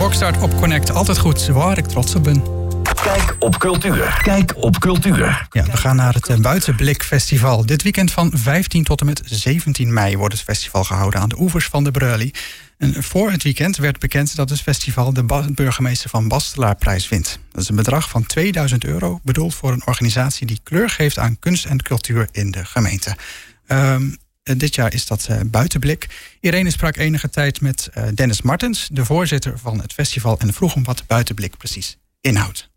Rockstart op Connect. Altijd goed, waar ik trots op ben. Kijk op cultuur. Kijk op cultuur. Ja, we gaan naar het Buitenblik Festival. Dit weekend van 15 tot en met 17 mei wordt het festival gehouden aan de oevers van de Breuly. En voor het weekend werd bekend dat het festival de burgemeester van Bastelaarprijs wint. Dat is een bedrag van €2000, bedoeld voor een organisatie die kleur geeft aan kunst en cultuur in de gemeente. Dit jaar is dat Buitenblik. Irene sprak enige tijd met Dennis Martens, de voorzitter van het festival, en vroeg hem wat Buitenblik precies inhoudt.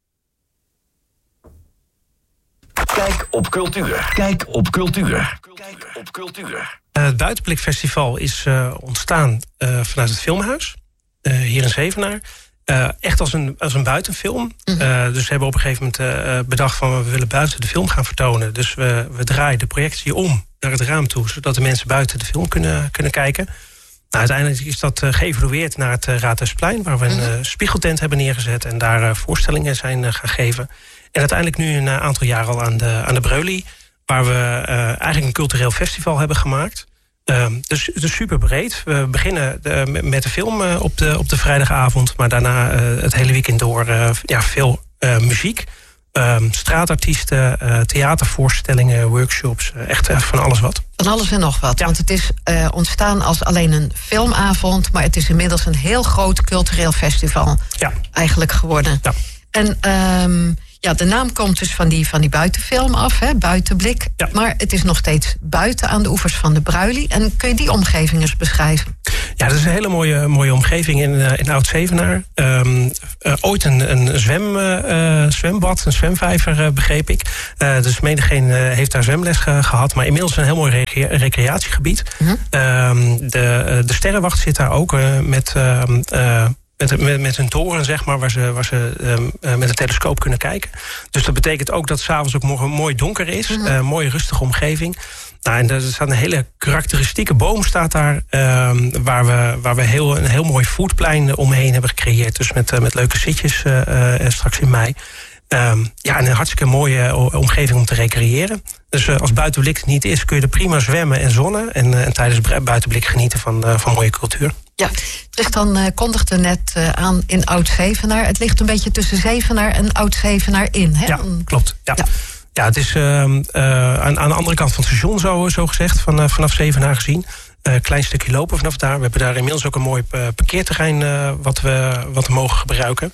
Kijk op cultuur. Kijk op cultuur. Kijk op cultuur. Het Buitenblik Festival is ontstaan vanuit het Filmhuis. Hier in Zevenaar. Echt als een buitenfilm. Dus we hebben op een gegeven moment bedacht van we willen buiten de film gaan vertonen. Dus we draaien de projectie om naar het raam toe, zodat de mensen buiten de film kunnen kijken. Nou, uiteindelijk is dat geëvolueerd naar het Raadhuisplein, waar we een spiegeltent hebben neergezet en daar voorstellingen zijn gaan geven. En uiteindelijk nu een aantal jaar al aan de Breuly, waar we eigenlijk een cultureel festival hebben gemaakt. Dus super breed. We beginnen met de film op de vrijdagavond, maar daarna het hele weekend door veel muziek. Straatartiesten, theatervoorstellingen, workshops, echt van alles wat. Van alles en nog wat, Ja. want het is ontstaan als alleen een filmavond, maar het is inmiddels een heel groot cultureel festival eigenlijk geworden. Ja. En de naam komt dus van die buitenfilm af, hè, Buitenblik. Ja. Maar het is nog steeds buiten aan de oevers van de Breuly. En kun je die omgeving eens beschrijven? Ja, dat is een hele mooie omgeving in Oud-Zevenaar. Ooit een zwembad, een zwemvijver, begreep ik. Dus menigeen heeft daar zwemles gehad. Maar inmiddels een heel mooi recreatiegebied. De Sterrenwacht zit daar ook met een toren, zeg maar, waar ze met een telescoop kunnen kijken. Dus dat betekent ook dat het 's avonds ook mooi donker is. Een mooie rustige omgeving. Nou, en er staat een hele karakteristieke boom staat daar, waar we een heel mooi foodplein omheen hebben gecreëerd. Dus met leuke zitjes straks in mei. En een hartstikke mooie omgeving om te recreëren. Dus als Buitenblik niet is, kun je er prima zwemmen en zonnen. En tijdens Buitenblik genieten van mooie cultuur. Ja. Tristan kondigde net aan in Oud-Zevenaar. Het ligt een beetje tussen Zevenaar en Oud-Zevenaar in, hè? Ja, klopt. Ja, het is aan de andere kant van het station, zo gezegd, vanaf Zevenaar gezien. Klein stukje lopen vanaf daar. We hebben daar inmiddels ook een mooi parkeerterrein wat we mogen gebruiken.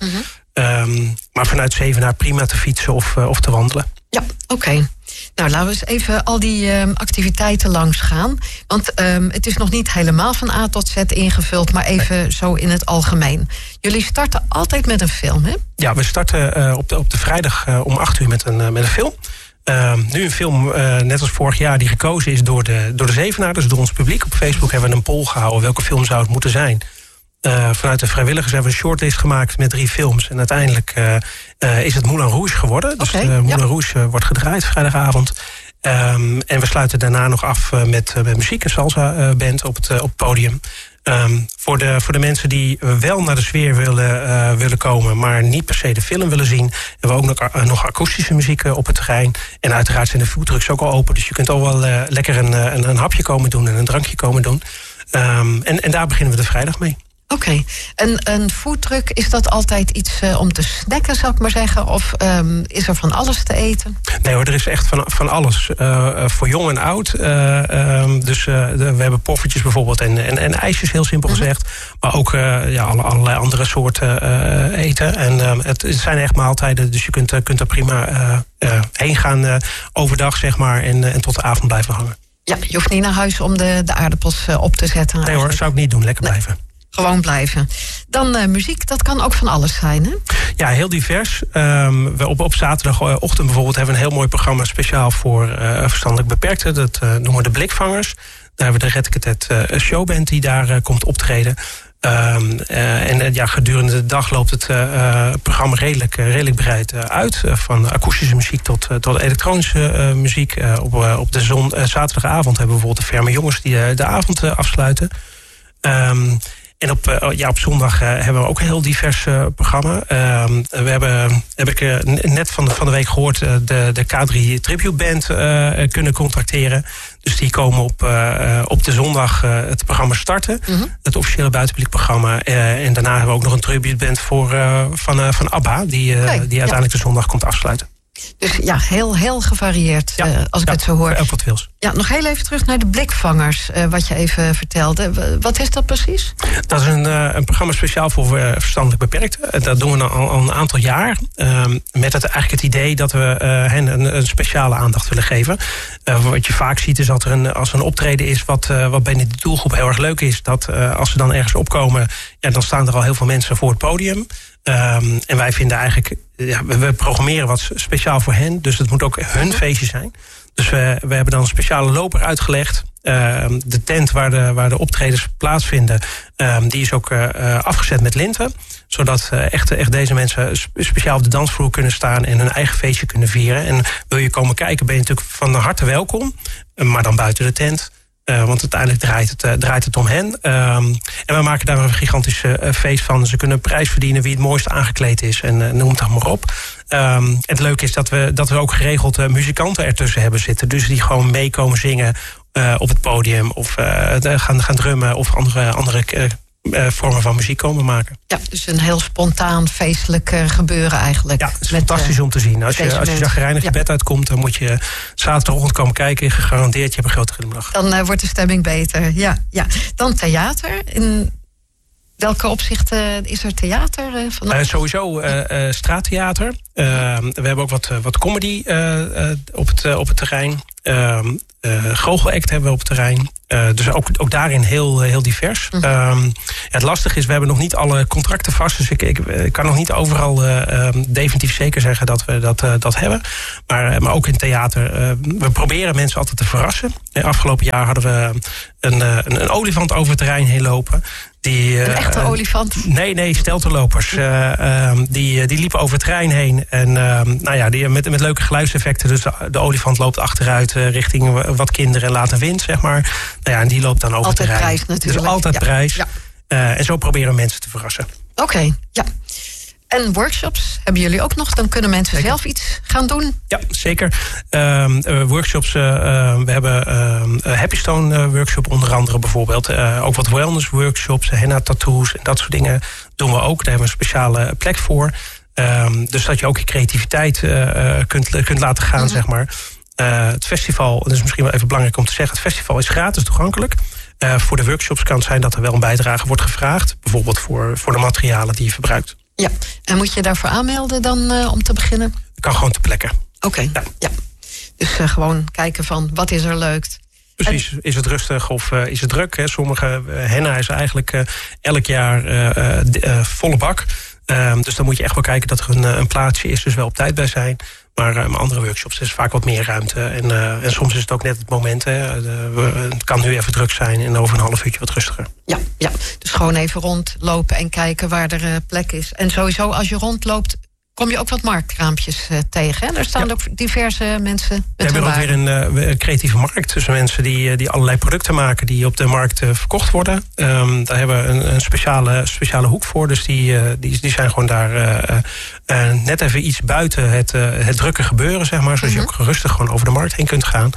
Maar vanuit Zevenaar prima te fietsen of te wandelen. Ja, oké. Nou, laten we eens even al die activiteiten langs gaan. Want het is nog niet helemaal van A tot Z ingevuld, maar even zo in het algemeen. Jullie starten altijd met een film, hè? Ja, we starten op de vrijdag om 8:00 met een film. Nu een film, net als vorig jaar, die gekozen is door de Zevenaarders, door ons publiek. Op Facebook hebben we een poll gehouden. Welke film zou het moeten zijn? Vanuit de vrijwilligers hebben we een shortlist gemaakt met 3 films. En uiteindelijk is het Moulin Rouge geworden. Dus Moulin Rouge wordt gedraaid vrijdagavond. En we sluiten daarna nog af met muziek, een salsa-band op het podium. Voor de mensen die wel naar de sfeer willen komen, maar niet per se de film willen zien, hebben we ook nog akoestische muziek op het terrein. En uiteraard zijn de foodtrucks ook al open. Dus je kunt ook wel lekker een hapje komen doen en een drankje komen doen. En daar beginnen we de vrijdag mee. Oké. En een foodtruck, is dat altijd iets om te snacken, zal ik maar zeggen? Of is er van alles te eten? Nee hoor, er is echt van alles. Voor jong en oud. Dus we hebben poffertjes bijvoorbeeld en ijsjes, heel simpel gezegd. Maar ook allerlei andere soorten eten. En het zijn echt maaltijden, dus je kunt er prima heen gaan overdag, zeg maar. En tot de avond blijven hangen. Ja, je hoeft niet naar huis om de aardappels op te zetten. Nee hoor, zou ik niet doen. Lekker blijven. Gewoon blijven. Dan muziek, dat kan ook van alles zijn, hè? Ja, heel divers. Op zaterdagochtend bijvoorbeeld hebben we een heel mooi programma speciaal voor verstandelijk beperkten. Dat noemen we de Blikvangers. Daar hebben we de Red Ik Het showband die daar komt optreden. Gedurende de dag loopt het programma redelijk breed uit. Van akoestische muziek tot elektronische muziek. Op de zaterdagavond hebben we bijvoorbeeld de Ferme Jongens die de avond afsluiten. En op zondag hebben we ook een heel divers programma. Heb ik net van de week gehoord, de K3 Tribute Band kunnen contracteren. Dus die komen op de zondag het programma starten. Het officiële buitenpubliek programma. En daarna hebben we ook nog een tribute band van ABBA. Die uiteindelijk de zondag komt afsluiten. Dus ja, heel gevarieerd, als ik het zo hoor. Ook wat wils. Ja, nog heel even terug naar de blikvangers, wat je even vertelde. Wat is dat precies? Dat is een programma speciaal voor verstandelijk beperkten. Dat doen we al een aantal jaar. Met eigenlijk het idee dat we hen een speciale aandacht willen geven. Wat je vaak ziet is dat als er een optreden is wat binnen de doelgroep heel erg leuk is. Dat als ze dan ergens opkomen, dan staan er al heel veel mensen voor het podium. En wij vinden eigenlijk, we programmeren wat speciaal voor hen. Dus het moet ook hun feestje zijn. Dus we hebben dan een speciale loper uitgelegd. De tent waar de optredens plaatsvinden, die is ook afgezet met linten. Zodat echt deze mensen speciaal op de dansvloer kunnen staan en hun eigen feestje kunnen vieren. En wil je komen kijken, ben je natuurlijk van harte welkom. Maar dan buiten de tent. Want uiteindelijk draait het om hen. En we maken daar een gigantisch feest van. Ze kunnen een prijs verdienen wie het mooiste aangekleed is. En noem het dan maar op. Het leuke is dat we ook geregeld muzikanten ertussen hebben zitten. Dus die gewoon meekomen zingen op het podium. Of gaan drummen of andere vormen van muziek komen maken. Ja, dus een heel spontaan feestelijk gebeuren eigenlijk. Ja, het is fantastisch om te zien. Als je chagrijnig je bed uitkomt, dan moet je zaterdagochtend komen kijken. Gegarandeerd, je hebt een grote glimlach. Dan wordt de stemming beter, ja. Dan theater. In welke opzichten is er theater? Sowieso straattheater. We hebben ook wat comedy op het terrein. Goochelact hebben we op het terrein. Dus ook daarin heel divers. Het lastige is, we hebben nog niet alle contracten vast. Dus ik kan nog niet overal definitief zeker zeggen dat we dat hebben. Maar ook in theater. We proberen mensen altijd te verrassen. Afgelopen jaar hadden we een olifant over het terrein heen lopen. Een echte olifant? Nee, steltenlopers. Die liepen over het terrein heen. En met leuke geluidseffecten. Dus de olifant loopt achteruit richting wat kinderen en later wind, zeg maar. En die loopt dan over het terrein. Altijd prijs natuurlijk. Dus altijd prijs. Ja. En zo proberen mensen te verrassen. Oké, ja. En workshops hebben jullie ook nog? Dan kunnen mensen zelf iets gaan doen? Ja, zeker. Workshops, we hebben Happy Stone workshop onder andere bijvoorbeeld. Ook wat wellness workshops, henna tattoos en dat soort dingen doen we ook. Daar hebben we een speciale plek voor. Dus dat je ook je creativiteit kunt laten gaan, zeg maar. Het festival, dat is misschien wel even belangrijk om te zeggen, het festival is gratis toegankelijk. Voor de workshops kan het zijn dat er wel een bijdrage wordt gevraagd. Bijvoorbeeld voor de materialen die je verbruikt. Ja, en moet je daarvoor aanmelden dan om te beginnen? Dat kan gewoon ter plekke. Oké. Ja. Dus gewoon kijken van wat is er leuk. Precies, is het rustig of is het druk? Hè? Sommige henna is eigenlijk elk jaar volle bak. Dus dan moet je echt wel kijken dat er een plaatsje is, dus wel op tijd bij zijn. Maar andere workshops is vaak wat meer ruimte. En soms is het ook net het moment. Het kan nu even druk zijn en over een half uurtje wat rustiger. Ja, dus gewoon even rondlopen en kijken waar er plek is. En sowieso als je rondloopt, kom je ook wat marktkraampjes tegen. Hè? Er staan ook diverse mensen met hun waren. We hebben ook weer een creatieve markt. Dus mensen die allerlei producten maken die op de markt verkocht worden. Daar hebben we een speciale hoek voor. Dus die zijn gewoon daar net even iets buiten het drukke gebeuren, zeg maar. Zodat je ook rustig gewoon over de markt heen kunt gaan.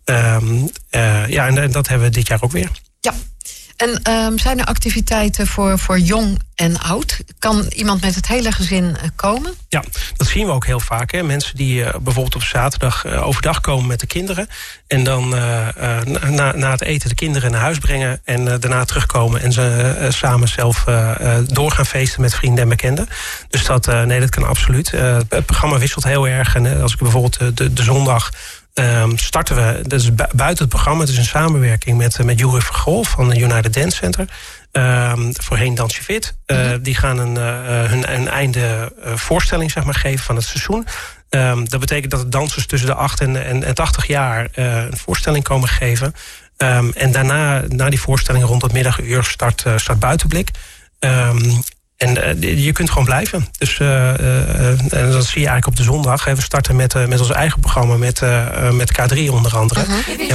En dat hebben we dit jaar ook weer. Ja. En zijn er activiteiten voor jong en oud? Kan iemand met het hele gezin komen? Ja, dat zien we ook heel vaak. Hè. Mensen die bijvoorbeeld op zaterdag overdag komen met de kinderen. En dan na het eten de kinderen naar huis brengen. En daarna terugkomen en ze samen zelf doorgaan feesten met vrienden en bekenden. Dus dat kan absoluut. Het programma wisselt heel erg. En als ik bijvoorbeeld de zondag starten we, dat is buiten het programma, het is een samenwerking met Jury Vergol van het United Dance Center. Voorheen Dans je Fit. Die gaan hun einde voorstelling, zeg maar, geven van het seizoen. Dat betekent dat de dansers tussen de 8 en 80 jaar een voorstelling komen geven. En daarna, na die voorstelling rond het middaguur, start Buitenblik. En je kunt gewoon blijven. Dus dat zie je eigenlijk op de zondag. We starten met ons eigen programma, met K3 onder andere.